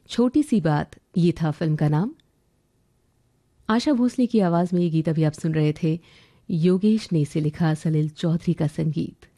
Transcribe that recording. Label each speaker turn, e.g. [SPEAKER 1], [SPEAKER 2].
[SPEAKER 1] छोटी सी बात, ये था फिल्म का नाम। आशा भोसले की आवाज में ये गीत अभी आप सुन रहे थे। योगेश ने इसे लिखा, सलील चौधरी का संगीत।